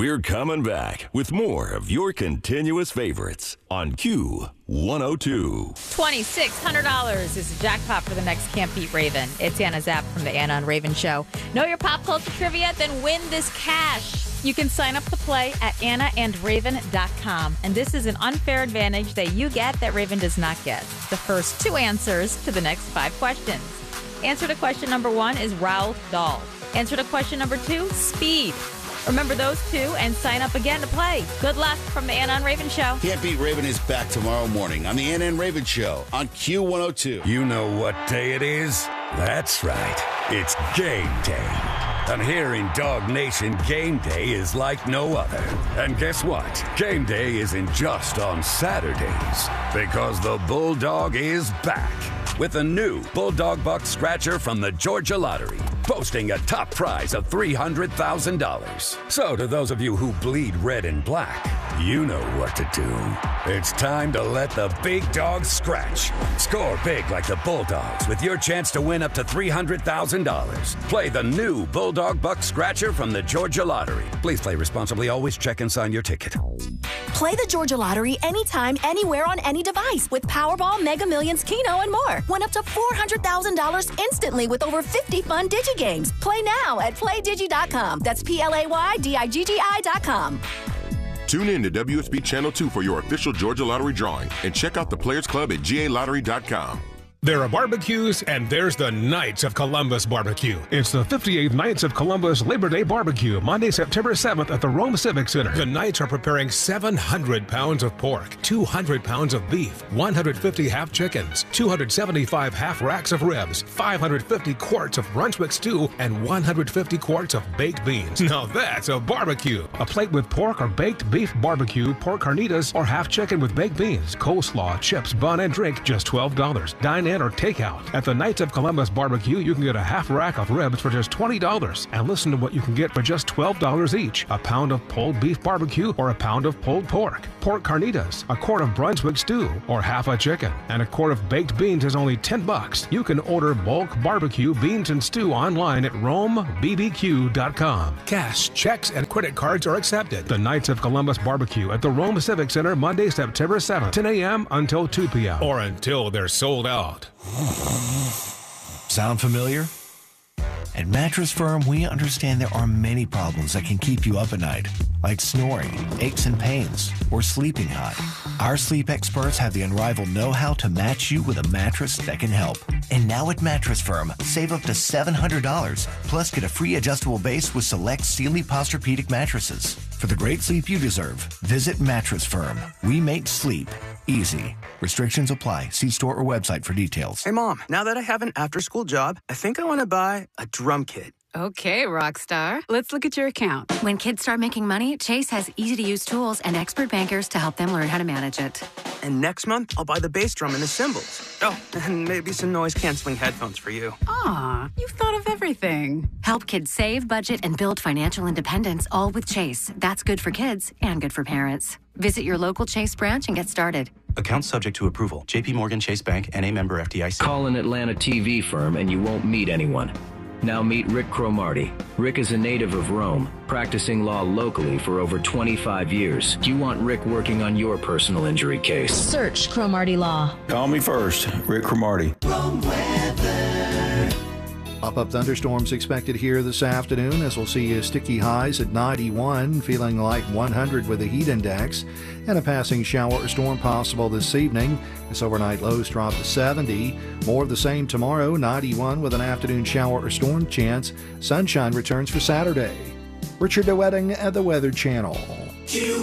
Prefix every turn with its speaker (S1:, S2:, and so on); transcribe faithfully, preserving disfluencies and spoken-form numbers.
S1: We're coming back with more of your continuous favorites on Q one oh two.
S2: twenty-six hundred dollars is the jackpot for the next Can't Beat Raven. It's Anna Zapp from the Anna and Raven Show. Know your pop culture trivia? Then win this cash. You can sign up to play at anna and raven dot com. And this is an unfair advantage that you get that Raven does not get. The first two answers to the next five questions. Answer to question number one is Roald Dahl. Answer to question number two, Speed. Remember those two and sign up again to play. Good luck from the Anna and Raven Show.
S3: Can't Beat Raven is back tomorrow morning on the Anna and Raven Show on Q one oh two.
S4: You know what day it is? That's right. It's game day. And here in Dog Nation, game day is like no other. And guess what? Game day isn't just on Saturdays, because the Bulldog is back with a new Bulldog Buck Scratcher from the Georgia Lottery, boasting a top prize of three hundred thousand dollars. So to those of you who bleed red and black, you know what to do. It's time to let the big dogs scratch. Score big like the Bulldogs with your chance to win up to three hundred thousand dollars. Play the new Bulldog Buck Scratcher from the Georgia Lottery. Please play responsibly. Always check and sign your ticket.
S5: Play the Georgia Lottery anytime, anywhere on any device with Powerball, Mega Millions, Keno, and more. Win up to four hundred thousand dollars instantly with over fifty fun DigiGames. Play now at play digi dot com. That's P L A Y D I G G I dot com.
S6: Tune in to W S B Channel two for your official Georgia Lottery drawing and check out the Players Club at G A lottery dot com.
S7: There are barbecues, and there's the Knights of Columbus Barbecue. It's the fifty-eighth Knights of Columbus Labor Day Barbecue, Monday, September seventh at the Rome Civic Center. The Knights are preparing seven hundred pounds of pork, two hundred pounds of beef, one hundred fifty half chickens, two hundred seventy-five half racks of ribs, five hundred fifty quarts of Brunswick stew, and one hundred fifty quarts of baked beans. Now that's a barbecue. A plate with pork or baked beef barbecue, pork carnitas, or half chicken with baked beans, coleslaw, chips, bun, and drink, just twelve dollars. Dine in or takeout. At the Knights of Columbus Barbecue, you can get a half rack of ribs for just twenty dollars. And listen to what you can get for just twelve dollars each. A pound of pulled beef barbecue or a pound of pulled pork. Pork carnitas, a quart of Brunswick stew, or half a chicken. And a quart of baked beans is only ten bucks. You can order bulk barbecue beans and stew online at rome b b q dot com. Cash, checks, and credit cards are accepted. The Knights of Columbus Barbecue at the Rome Civic Center, Monday, September seventh, ten a.m. until two p.m. Or until they're sold out.
S8: Sound familiar? At Mattress Firm, we understand there are many problems that can keep you up at night, like snoring, aches and pains, or sleeping hot. Our sleep experts have the unrivaled know-how to match you with a mattress that can help. And now at Mattress Firm, save up to seven hundred dollars, plus get a free adjustable base with select Sealy Posturepedic mattresses. For the great sleep you deserve, visit Mattress Firm. We make sleep easy. Restrictions apply. See store or website for details.
S9: Hey, Mom, now that I have an after-school job, I think I want to buy a drum kit.
S10: Okay, rock star. Let's look at your account.
S11: When kids start making money, Chase has easy-to-use tools and expert bankers to help them learn how to manage it.
S9: And next month, I'll buy the bass drum and the cymbals. Oh, and maybe some noise-canceling headphones for you.
S10: Aw, you've thought of everything.
S11: Help kids save, budget, and build financial independence, all with Chase. That's good for kids and good for parents. Visit your local Chase branch and get started.
S12: Account subject to approval. J P Morgan Chase Bank and a member F D I C.
S13: Call an Atlanta T V firm and you won't meet anyone. Now meet Rick Cromartie. Rick is a native of Rome, practicing law locally for over twenty-five years. You want Rick working on your personal injury case.
S14: Search Cromartie Law.
S15: Call me first, Rick Cromartie.
S16: Rome weather.
S17: Pop-up thunderstorms expected here this afternoon, as we'll see sticky highs at ninety-one, feeling like one hundred with a heat index, and a passing shower or storm possible this evening. This overnight lows drop to seventy. More of the same tomorrow, ninety-one with an afternoon shower or storm chance. Sunshine returns for Saturday. Richard DeWetting at the Weather Channel.